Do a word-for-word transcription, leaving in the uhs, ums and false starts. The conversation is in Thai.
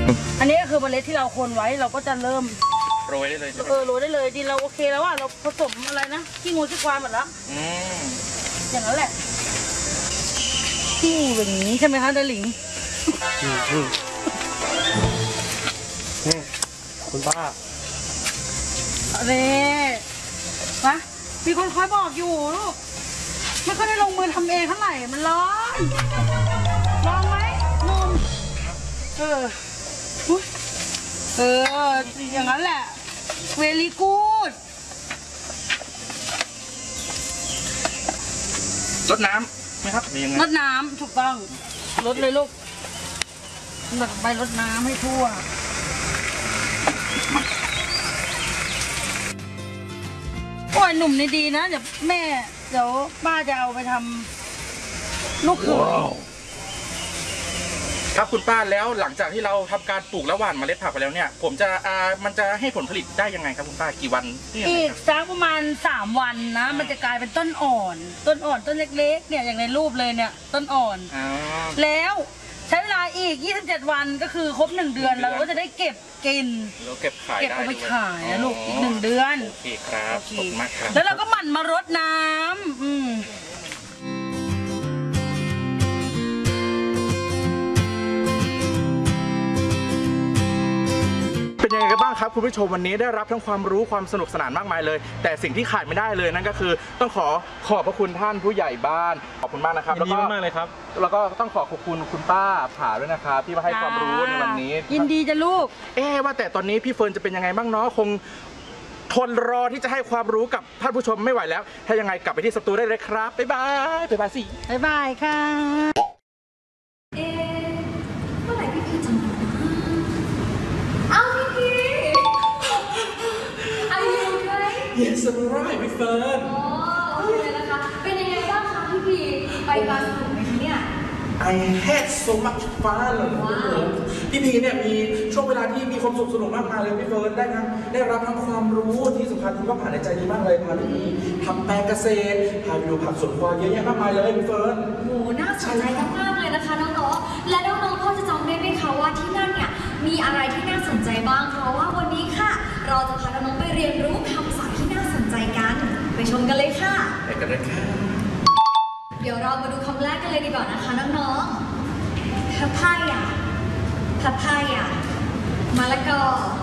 อันนี้ก็คือเมล็ดที่เราคนไว้เราก็จะเริ่มโรยได้เลยเออโรยได้เลยดินเราโอเคแล้วว่าเราผสมอะไรนะขี้งูขี้ควายหมดแล้วอย่างนั้นแหละคู่อย่างนี้ใช่ไหมคะเดลิงนี่คุณป้าเร่ปะมีคนคอยบอกอยู่ลูกไม่ค่อยได้ลงมือทำเองเท่าไหร่มันร้อนลองไหมนุ่มเออเอออย่างนั้นแหละเวลี่กูดรดน้ำไหมครับหรือยังไงรดน้ำถูกต้องรดเลยลูกหลักไปรดน้ำให้ทั่วโอ้ยหนุ่มนี่ดีนะเดี๋ยวแม่เดี๋ยวป้าจะเอาไปทำลูกเขยครับคุณป้าแล้วหลังจากที่เราทำการปลูกและหว่านเมล็ดผักไปแล้วเนี่ยผมจะอ่ามันจะให้ผลผลิตได้ยังไงครับคุณป้ากี่วันอีกสักประมาณสามวันนะมันจะกลายเป็นต้นอ่อนต้นอ่อนต้นเล็กๆเนี่ยอย่างในรูปเลยเนี่ยต้นอ่อนแล้วใช้เวลาอีกยี่สิบเจ็ดวันก็คือครบหนึ่งเดือนเราก็จะได้เก็บกินเราเก็บขายเก็บเอาไปขายนะลูกอีกหนึ่งเดือนโอเคครับขอบคุณมากครับแล้วเราก็หมั่นมารดน้ำอืมเป็นยังไงกันบ้างครับคุณผู้ชมวันนี้ได้รับทั้งความรู้ความสนุกสนานมากมายเลยแต่สิ่งที่ขาดไม่ได้เลยนั่นก็คือต้องขอขอบพระคุณท่านผู้ใหญ่บ้านขอบคุณมากนะครับยินดีมากเลยครับแล้วก็ต้องขอขอบคุณคุณป้าผาด้วยนะครับที่มาให้ความรู้ในวันนี้ยินดีจะลูกเอ๊ว่าแต่ตอนนี้พี่เฟิร์นจะเป็นยังไงบ้างเนาะคงทนรอที่จะให้ความรู้กับท่านผู้ชมไม่ไหวแล้วถ้ายังไงกลับไปที่สตูได้เลยครับบ๊ายบายบ๊ายบายสิบ๊ายบายค่ะเอ๊เมื่อไหร่พี่พีจะมาอ้าวพี่พี Are you okay? Yes I'm alright พี่เฟิร์นอ๋อโอเคนะคะเป็นยังไงบ้างคะพี่พีไปบาสนุกไหมคะเนี่ย I had so much fun พี่พีเนี่ยมีช่วงเวลาที่มีความสุขสนุกมากมายเลยพี่เฟิร์นได้ทั้งได้รับทั้งความรู้ที่สำคัญที่ว่าผ่านในใจดีมากเลยพาพี่พีทำแปลงเกษตรพาไปดูผักสวนครัวเยอะแยะมากมายเลยพี่เฟิร์นโหน่าสนใจมากๆเลยนะคะน้องๆและน้องๆก็จะจำได้ไหมคะว่าที่นั่นเนี่ยมีอะไรที่น่าสนใจบ้างเพราะว่าวันนี้ค่ะเราจะพาน้องๆไปเรียนรู้คำศัพท์ที่น่าสนใจกันไปชมกันเลยค่ะไปกันเลยค่ะเดี๋ยวเรามาดูคำแรกกันเลยดีกว่านะคะน้องๆ papaya papaya มะละกอ